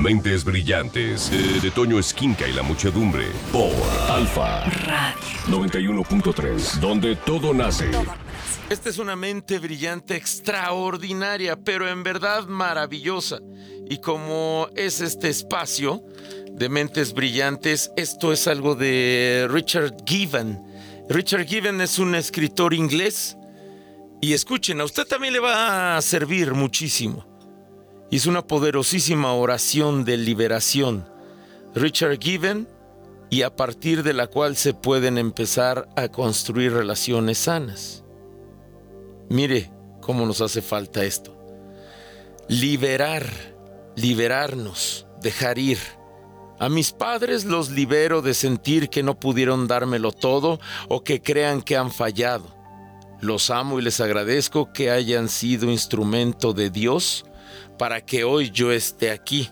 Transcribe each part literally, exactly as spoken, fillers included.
Mentes Brillantes, de, de Toño Esquinca y la muchedumbre, por Alfa Radio noventa y uno punto tres, donde todo nace. Esta es una mente brillante extraordinaria, pero en verdad maravillosa. Y como es este espacio de mentes brillantes, esto es algo de Richard Given. Richard Given es un escritor inglés. Y escuchen, a usted también le va a servir muchísimo. Es una poderosísima oración de liberación. Richard Given, y a partir de la cual se pueden empezar a construir relaciones sanas. Mire cómo nos hace falta esto. Liberar, liberarnos, dejar ir. A mis padres los libero de sentir que no pudieron dármelo todo o que crean que han fallado. Los amo y les agradezco que hayan sido instrumento de Dios para que hoy yo esté aquí.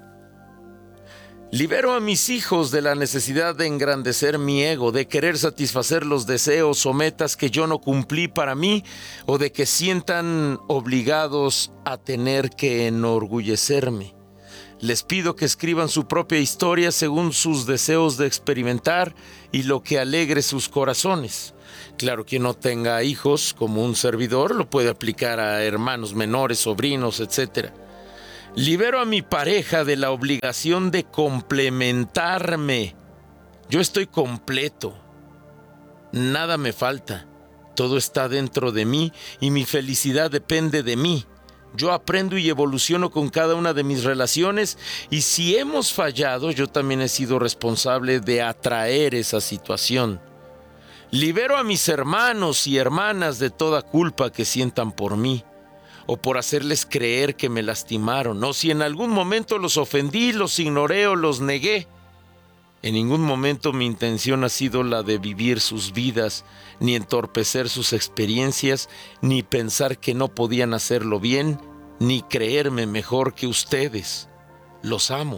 Libero a mis hijos de la necesidad de engrandecer mi ego, de querer satisfacer los deseos o metas que yo no cumplí para mí, o de que sientan obligados a tener que enorgullecerme. Les pido que escriban su propia historia según sus deseos de experimentar y lo que alegre sus corazones. Claro, quien no tenga hijos, como un servidor, lo puede aplicar a hermanos menores, sobrinos, etcétera. Libero a mi pareja de la obligación de complementarme. Yo estoy completo. Nada me falta. Todo está dentro de mí y mi felicidad depende de mí. Yo aprendo y evoluciono con cada una de mis relaciones y si hemos fallado, yo también he sido responsable de atraer esa situación. Libero a mis hermanos y hermanas de toda culpa que sientan por mí, o por hacerles creer que me lastimaron, o si en algún momento los ofendí, los ignoré o los negué. En ningún momento mi intención ha sido la de vivir sus vidas, ni entorpecer sus experiencias, ni pensar que no podían hacerlo bien, ni creerme mejor que ustedes. Los amo.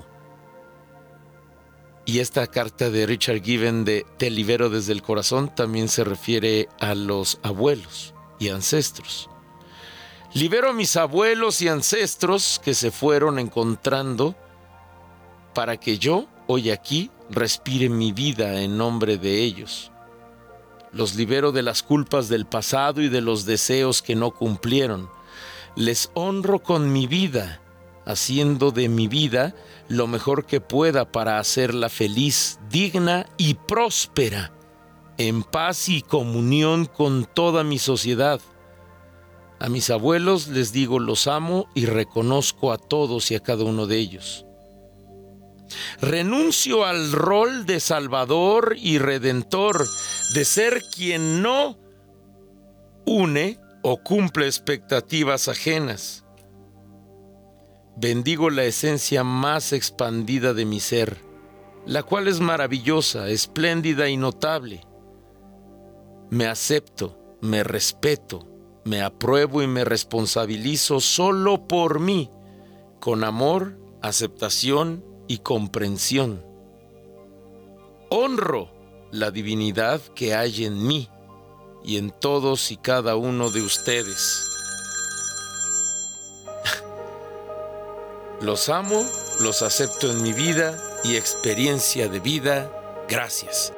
Y esta carta de Richard Given de Te libero desde el corazón también se refiere a los abuelos y ancestros. Libero a mis abuelos y ancestros que se fueron encontrando para que yo, hoy aquí, respire mi vida en nombre de ellos. Los libero de las culpas del pasado y de los deseos que no cumplieron. Les honro con mi vida, haciendo de mi vida lo mejor que pueda para hacerla feliz, digna y próspera, en paz y comunión con toda mi sociedad. A mis abuelos les digo los amo y reconozco a todos y a cada uno de ellos. Renuncio al rol de salvador y redentor, de ser quien no une o cumple expectativas ajenas. Bendigo la esencia más expandida de mi ser, la cual es maravillosa, espléndida y notable. Me acepto, me respeto, me apruebo y me responsabilizo solo por mí, con amor, aceptación y comprensión. Honro la divinidad que hay en mí y en todos y cada uno de ustedes. Los amo, los acepto en mi vida y experiencia de vida. Gracias.